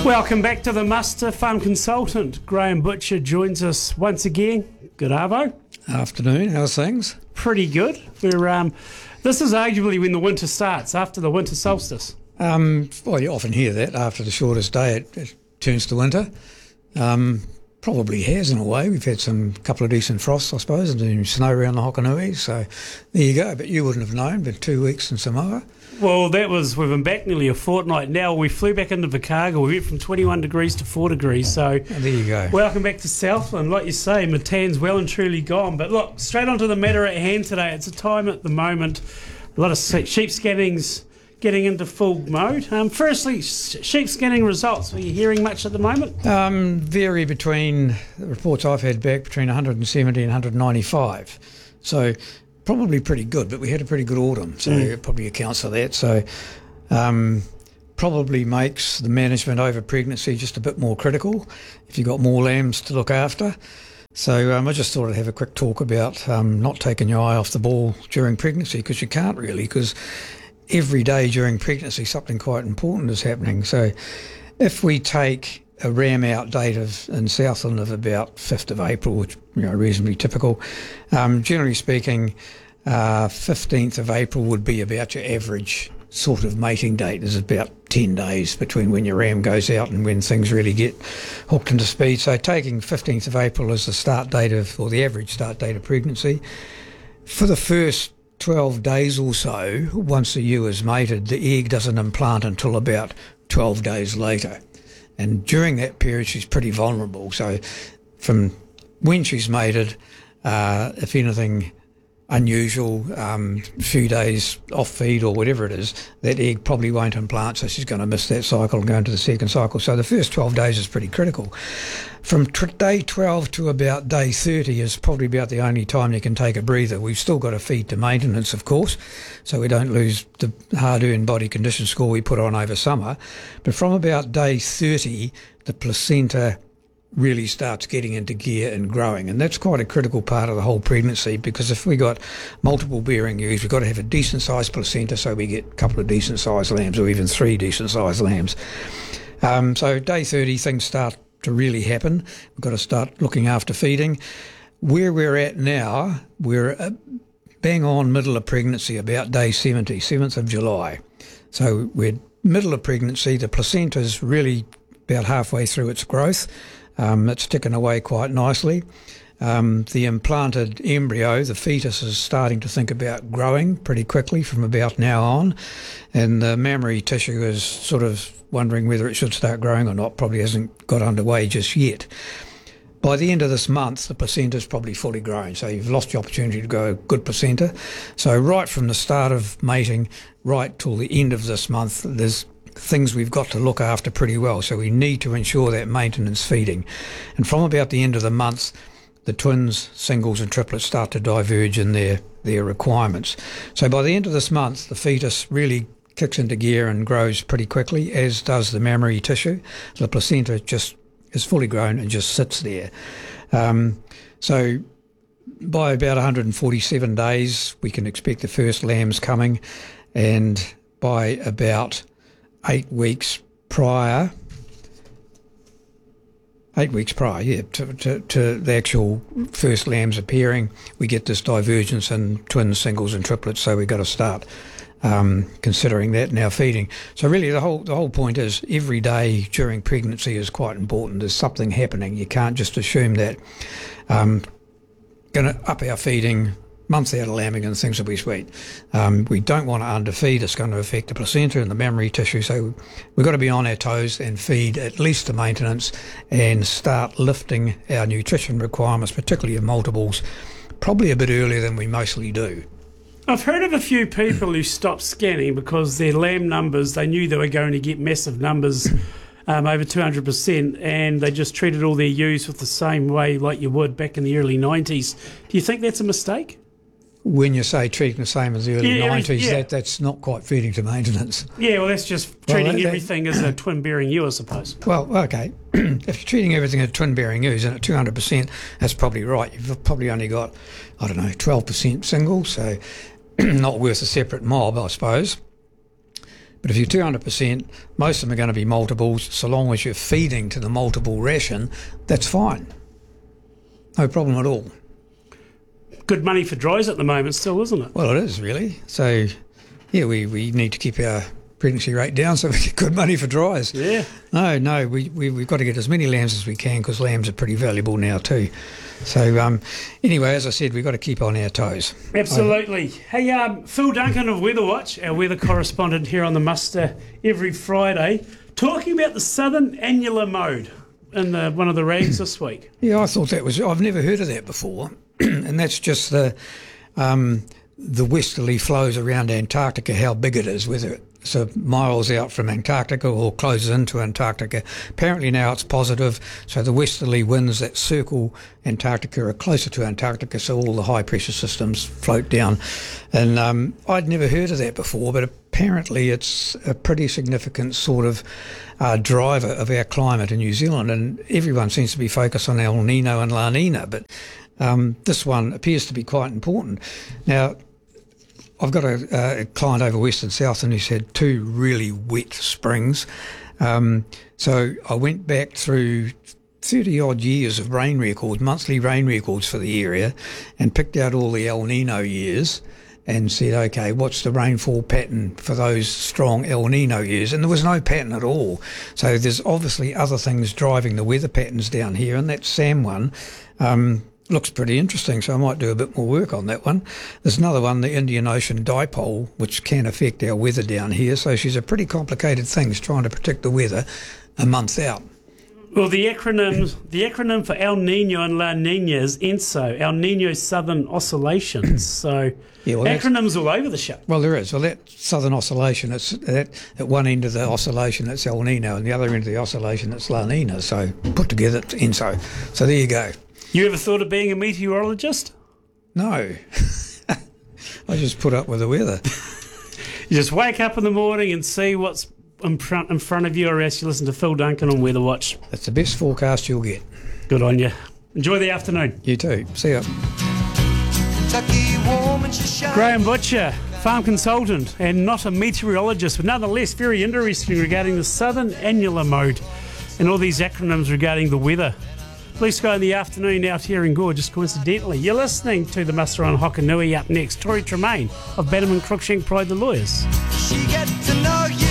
Welcome back to the Muster Farm Consultant. Graham Butcher joins us once again. Good arvo. Afternoon, how's things? Pretty good. This is arguably when the winter starts, after the winter solstice. Well, you often hear that after the shortest day it turns to winter. Probably has in a way. We've had some couple of decent frosts, I suppose, and then snow around the Hokanui. So there you go. But you wouldn't have known. Been 2 weeks in Samoa. Well, we've been back nearly a fortnight now. We flew back into Vikaga. We went from 21 degrees to 4 degrees. So there you go. Welcome back to Southland. Like you say, Matan's well and truly gone. But look, straight onto the matter at hand today. It's a time at the moment, a lot of sheep scannings getting into full mode. Firstly, sheep scanning results. Are you hearing much at the moment? Vary between, the reports I've had back, between 170 and 195. So probably pretty good, but we had a pretty good autumn, so it probably accounts for that. So probably makes the management over pregnancy just a bit more critical if you've got more lambs to look after. So I just thought I'd have a quick talk about not taking your eye off the ball during pregnancy, because you can't really, because every day during pregnancy something quite important is happening. So if we take a ram out date in Southland of about 5th of April, which reasonably typical, generally speaking 15th of April would be about your average sort of mating date. There's about 10 days between when your ram goes out and when things really get hooked into speed. So taking 15th of April as the start date or the average start date of pregnancy, for the first 12 days or so, once the ewe is mated, the egg doesn't implant until about 12 days later. And during that period, she's pretty vulnerable. So from when she's mated, if anything unusual, few days off feed or whatever it is, that egg probably won't implant, so she's going to miss that cycle and go into the second cycle. So the first 12 days is pretty critical. From day 12 to about day 30 is probably about the only time you can take a breather. We've still got to feed to maintenance, of course, so we don't lose the hard-earned body condition score we put on over summer. But from about day 30, the placenta really starts getting into gear and growing, and that's quite a critical part of the whole pregnancy, because if we got multiple bearing ewes, we've got to have a decent sized placenta so we get a couple of decent sized lambs, or even 3 decent sized lambs. So day 30 things start to really happen. We've got to start looking after feeding. Where we're at now, we're bang on middle of pregnancy, about day 70, 7th of July. So we're middle of pregnancy, the placenta's really about halfway through its growth. It's ticking away quite nicely. The implanted embryo, the fetus, is starting to think about growing pretty quickly from about now on, and the mammary tissue is sort of wondering whether it should start growing or not. Probably hasn't got underway just yet. By the end of this month, the placenta is probably fully grown, so you've lost the opportunity to grow a good placenta. So right from the start of mating right till the end of this month, there's things we've got to look after pretty well, so we need to ensure that maintenance feeding. And from about the end of the month, the twins, singles and triplets start to diverge in their requirements. So by the end of this month, the fetus really kicks into gear and grows pretty quickly, as does the mammary tissue. The placenta just is fully grown and just sits there. So by about 147 days, we can expect the first lambs coming, and by about 8 weeks prior, to the actual first lambs appearing, we get this divergence in twins, singles and triplets, so we've got to start considering that in our feeding. So really the whole point is every day during pregnancy is quite important. There's something happening. You can't just assume that going to up our feeding, months out of lambing and things will be sweet. We don't want to underfeed. It's going to affect the placenta and the mammary tissue, so we've got to be on our toes and feed at least the maintenance and start lifting our nutrition requirements, particularly of multiples, probably a bit earlier than we mostly do. I've heard of a few people who stopped scanning because their lamb numbers, they knew they were going to get massive numbers, over 200%, and they just treated all their ewes with the same way like you would back in the early 90s. Do you think that's a mistake? When you say treating the same as the early 90s, that's not quite feeding to maintenance. Yeah, well, that's just treating everything as a twin-bearing ewe, I suppose. Well, okay. If you're treating everything as twin-bearing ewes and at 200%, that's probably right. You've probably only got, 12% single, so not worth a separate mob, I suppose. But if you're 200%, most of them are going to be multiples. So long as you're feeding to the multiple ration, that's fine. No problem at all. Good money for dries at the moment still, isn't it? Well, it is really. So, yeah, we need to keep our pregnancy rate down so we get good money for dries. Yeah. No, we've got to get as many lambs as we can because lambs are pretty valuable now too. So anyway, as I said, we've got to keep on our toes. Absolutely. Hey, Phil Duncan of Weather Watch, our weather correspondent here on the Muster every Friday, talking about the southern annular mode in one of the rags this week. Yeah, I thought I've never heard of that before, and that's just the westerly flows around Antarctica, how big it is, whether it's miles out from Antarctica or closes into Antarctica. Apparently now it's positive, so the westerly winds that circle Antarctica are closer to Antarctica, so all the high pressure systems float down. And I'd never heard of that before, but apparently it's a pretty significant sort of driver of our climate in New Zealand, and everyone seems to be focused on El Nino and La Nina, but this one appears to be quite important. Now, I've got a client over Western South and he's had 2 really wet springs. So I went back through 30-odd years of rain records, monthly rain records for the area, and picked out all the El Nino years and said, okay, what's the rainfall pattern for those strong El Nino years? And there was no pattern at all. So there's obviously other things driving the weather patterns down here, and that SAM one looks pretty interesting, so I might do a bit more work on that one. There's another one, the Indian Ocean Dipole, which can affect our weather down here, so she's a pretty complicated thing, trying to predict the weather a month out. Well, the acronym for El Nino and La Nina is ENSO, El Nino Southern Oscillations. So yeah, well, acronyms all over the show. Well, there is. Well, that southern oscillation, it's at one end of the oscillation it's El Nino, and the other end of the oscillation it's La Nina. So put together it's ENSO. So there you go. You ever thought of being a meteorologist? No. I just put up with the weather. You just wake up in the morning and see what's in front of you, or else you listen to Phil Duncan on Weather Watch. That's the best forecast you'll get. Good on you. Enjoy the afternoon. You too. See ya. Graham Butcher, farm consultant and not a meteorologist, but nonetheless very interesting regarding the southern annular mode and all these acronyms regarding the weather. Blue sky in the afternoon out here in Gore, just coincidentally. You're listening to the Muster on Hokanui. Up next, Tori Tremaine of Bannerman Cruikshank Pride the Lawyers. She get to know you.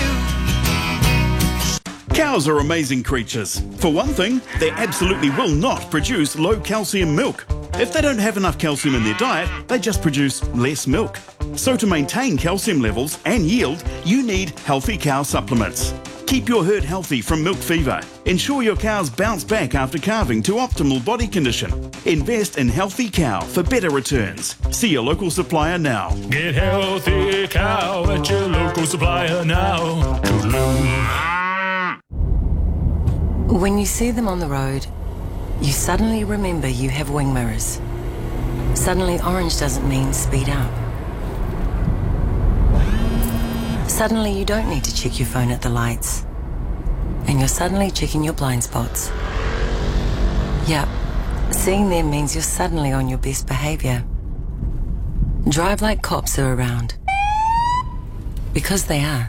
Cows are amazing creatures. For one thing, they absolutely will not produce low calcium milk. If they don't have enough calcium in their diet, they just produce less milk. So to maintain calcium levels and yield, you need Healthy Cow supplements. Keep your herd healthy from milk fever. Ensure your cows bounce back after calving to optimal body condition. Invest in Healthy Cow for better returns. See your local supplier now. Get Healthy Cow at your local supplier now. When you see them on the road, you suddenly remember you have wing mirrors. Suddenly orange doesn't mean speed up. Suddenly you don't need to check your phone at the lights. And you're suddenly checking your blind spots. Yep, seeing them means you're suddenly on your best behaviour. Drive like cops are around. Because they are.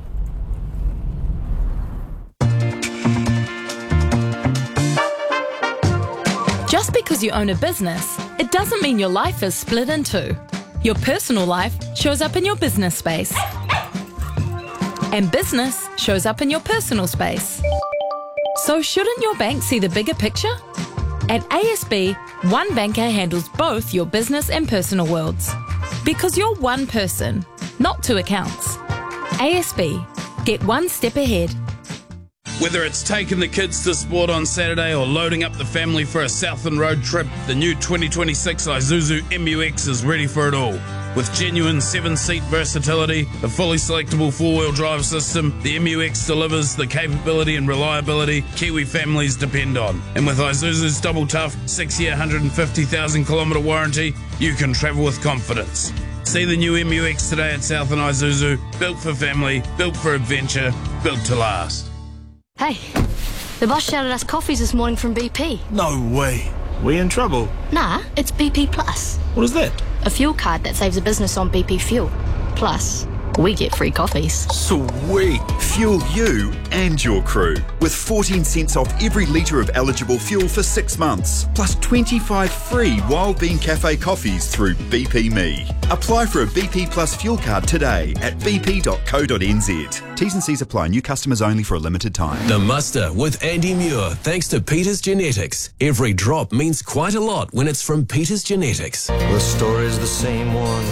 Just because you own a business, it doesn't mean your life is split in two. Your personal life shows up in your business space. And business shows up in your personal space. So shouldn't your bank see the bigger picture? At ASB, one banker handles both your business and personal worlds. Because you're one person, not two accounts. ASB, get one step ahead. Whether it's taking the kids to sport on Saturday or loading up the family for a Southland road trip, the new 2026 Isuzu MU-X is ready for it all. With genuine 7-seat versatility, a fully selectable 4-wheel drive system, the MU-X delivers the capability and reliability Kiwi families depend on. And with Isuzu's double tough 6-year 150,000-kilometre warranty, you can travel with confidence. See the new MU-X today at Southland Isuzu, built for family, built for adventure, built to last. Hey, the boss shouted us coffees this morning from BP. No way. We in trouble? Nah, it's BP Plus. What is that? A fuel card that saves a business on BP fuel. Plus, we get free coffees. Sweet! Fuel you and your crew with 14 cents off every litre of eligible fuel for 6 months, plus 25 free Wild Bean Cafe coffees through BP Me. Apply for a BP Plus fuel card today at bp.co.nz. T's and C's apply. New customers only for a limited time. The Muster with Andy Muir, thanks to Peters Genetics. Every drop means quite a lot when it's from Peters Genetics. The story's the same one,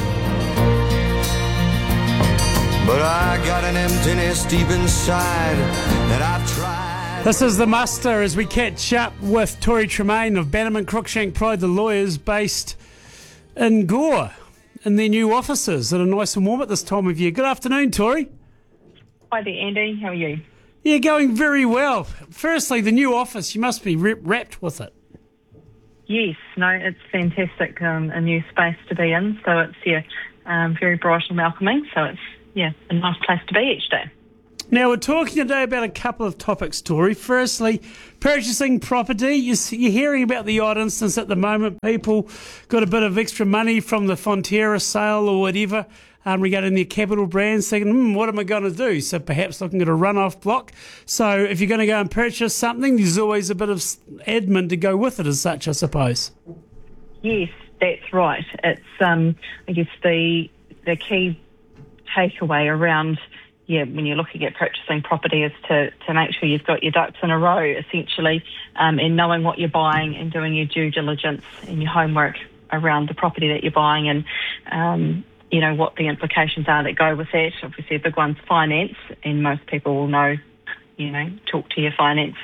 but I got an emptiness deep inside that I've tried. This is The Muster as we catch up with Tori Tremaine of Bannerman Cruikshank Pride, the lawyers based in Gore, in their new offices that are nice and warm at this time of year. Good afternoon, Tori. Hi there, Andy. How are you? Yeah, going very well. Firstly, the new office, you must be wrapped with it. Yes, no, it's fantastic, a new space to be in. So it's, very bright and welcoming. So it's, a nice place to be each day. Now, we're talking today about a couple of topics, Tori. Firstly, purchasing property. You're hearing about the odd instance at the moment. People got a bit of extra money from the Fonterra sale or whatever regarding their capital brands, thinking, what am I going to do? So perhaps looking at a runoff block. So if you're going to go and purchase something, there's always a bit of admin to go with it as such, I suppose. Yes, that's right. It's, I guess, the key takeaway around when you're looking at purchasing property is to make sure you've got your ducks in a row, essentially, in knowing what you're buying and doing your due diligence and your homework around the property that you're buying and, what the implications are that go with that. Obviously, a big one's finance, and most people will know, talk to your finance,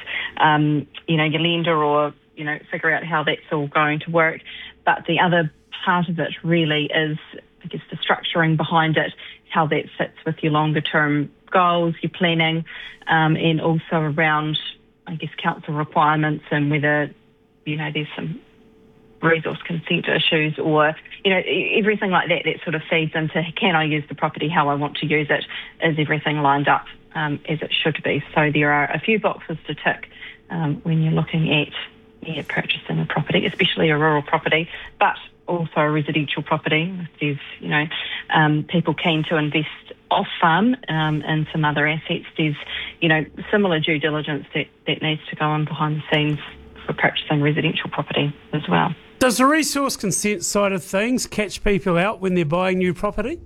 your lender or, figure out how that's all going to work. But the other part of it really is, I guess, the structuring behind it, how that fits with your longer term goals, your planning, and also around, I guess, council requirements and whether, there's some resource consent issues or, everything like that sort of feeds into, can I use the property how I want to use it? Is everything lined up as it should be? So there are a few boxes to tick when you're looking at purchasing a property, especially a rural property, but also a residential property. If there's, people keen to invest off-farm in some other assets, there's, similar due diligence that needs to go on behind the scenes for purchasing residential property as well. Does the resource consent side of things catch people out when they're buying new property?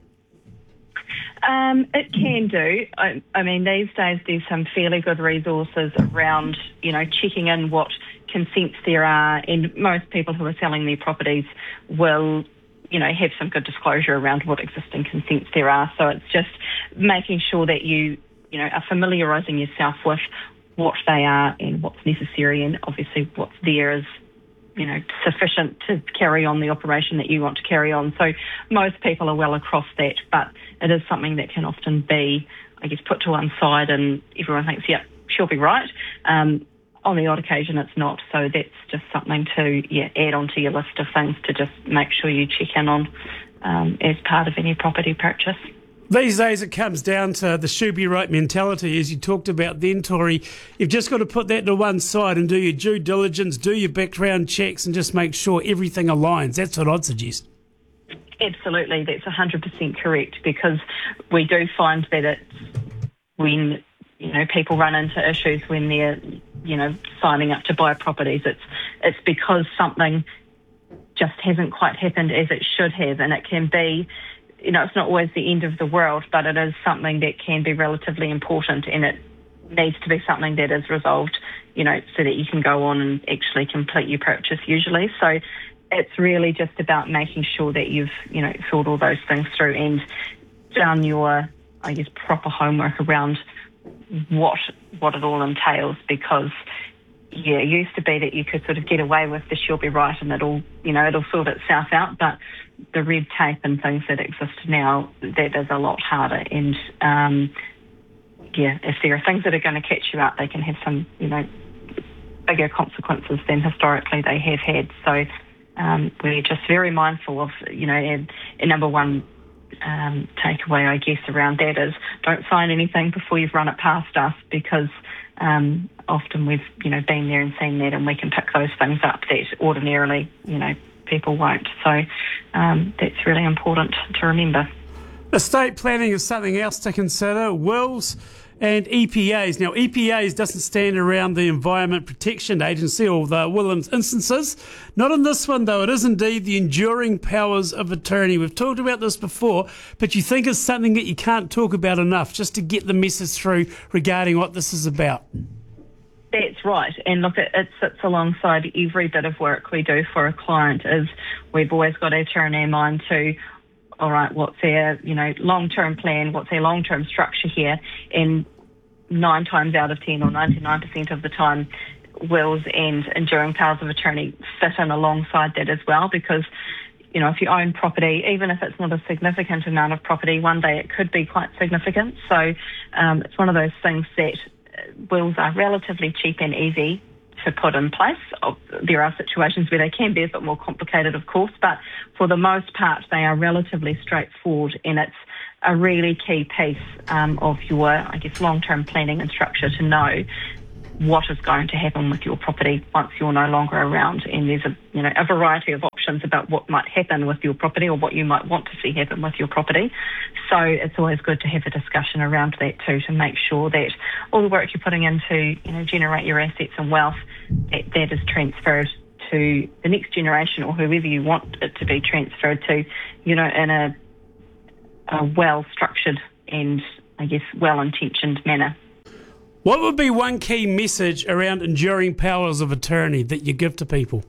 It can do. I mean, these days there's some fairly good resources around, checking in what consents there are, and most people who are selling their properties will, have some good disclosure around what existing consents there are. So it's just making sure that you, are familiarising yourself with what they are and what's necessary, and obviously what's there is, sufficient to carry on the operation that you want to carry on. So most people are well across that, but it is something that can often be, I guess, put to one side and everyone thinks, she'll be right. On the odd occasion it's not, so that's just something to add onto your list of things to just make sure you check in on as part of any property purchase. These days it comes down to the should be right mentality, as you talked about then, Tori. You've just got to put that to one side and do your due diligence, do your background checks and just make sure everything aligns. That's what I'd suggest. Absolutely, that's 100% correct, because we do find that it's when, people run into issues when they're, signing up to buy properties. It's because something just hasn't quite happened as it should have, and it can be, it's not always the end of the world, but it is something that can be relatively important, and it needs to be something that is resolved, so that you can go on and actually complete your purchase usually. So it's really just about making sure that you've, thought all those things through and done your, I guess, proper homework around what it all entails, because it used to be that you could sort of get away with the she'll be right and it'll sort itself out, but the red tape and things that exist now, that is a lot harder. And if there are things that are going to catch you out, they can have some, bigger consequences than historically they have had. So we're just very mindful of, and number one takeaway, I guess, around that is don't sign anything before you've run it past us, because often we've, been there and seen that, and we can pick those things up that ordinarily, people won't. So that's really important to remember. Estate planning is something else to consider. Wills and EPAs. Now, EPAs doesn't stand around the Environment Protection Agency, or the will in instances. Not in this one, though. It is indeed the enduring powers of attorney. We've talked about this before, but you think it's something that you can't talk about enough, just to get the message through regarding what this is about. That's right. And look, it sits alongside every bit of work we do for a client. Is we've always got to turn our mind to, all right, what's their, long-term plan, what's their long-term structure here? And 9 times out of 10 or 99% of the time, wills and enduring powers of attorney fit in alongside that as well, because, if you own property, even if it's not a significant amount of property, one day it could be quite significant. So it's one of those things that wills are relatively cheap and easy to put in place. There are situations where they can be a bit more complicated, of course, but for the most part, they are relatively straightforward, and it's a really key piece of your, long-term planning and structure to know what is going to happen with your property once you're no longer around. And there's a variety of options about what might happen with your property or what you might want to see happen with your property. So it's always good to have a discussion around that too, to make sure that all the work you're putting into, generate your assets and wealth, that is transferred to the next generation or whoever you want it to be transferred to, in a well-structured and, well-intentioned manner. What would be one key message around enduring powers of attorney that you give to people?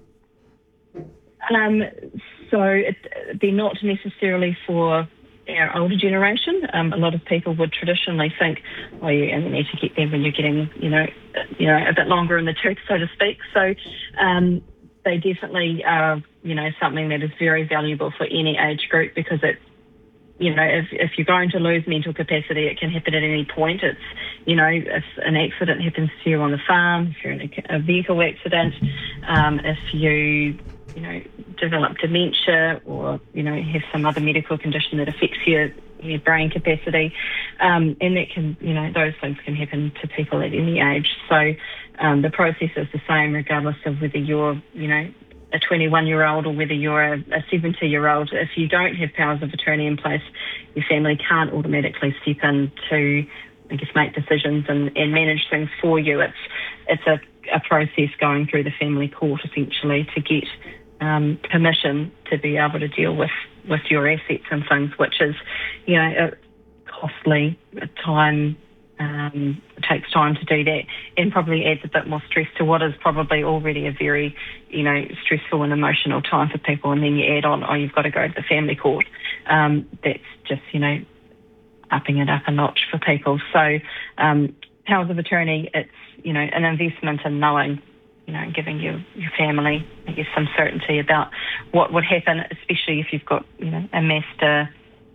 They're not necessarily for our older generation. A lot of people would traditionally think, you only need to get them when you're getting, a bit longer in the tooth, so to speak. So they definitely are, something that is very valuable for any age group, because it, if you're going to lose mental capacity, it can happen at any point. It's, if an accident happens to you on the farm, if you're in a vehicle accident, if you, develop dementia or, have some other medical condition that affects your brain capacity, and that can, those things can happen to people at any age. So the process is the same regardless of whether you're, a 21-year-old or whether you're a 70-year-old. If you don't have powers of attorney in place, your family can't automatically step in to, make decisions and manage things for you. It's a process going through the family court, essentially, to get permission to be able to deal with your assets and things, which is, costly, time. It takes time to do that, and probably adds a bit more stress to what is probably already a very, stressful and emotional time for people. And then you add on, you've got to go to the family court. That's just, upping it up a notch for people. So powers of attorney, it's, an investment in knowing, giving your family, some certainty about what would happen, especially if you've got, amassed a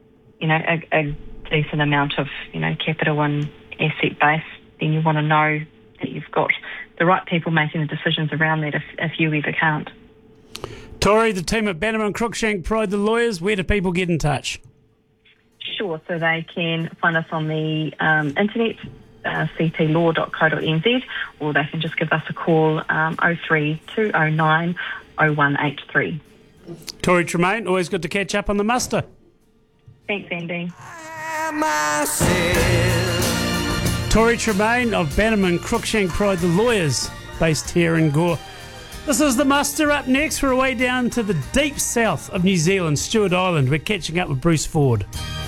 decent amount of, capital and asset base. Then you want to know that you've got the right people making the decisions around that if you ever can't. Tori, the team at Bannerman Cruikshank Pride the Lawyers, where do people get in touch? Sure, so they can find us on the internet, cplaw.co.nz, or they can just give us a call, 03209 0183. Tori Tremaine, always good to catch up on the muster. Thanks, Andy. Tori Tremaine of Bannerman Cruikshank Pride the Lawyers, based here in Gore. This is the muster. Up next, we're away down to the deep south of New Zealand, Stewart Island. We're catching up with Bruce Ford.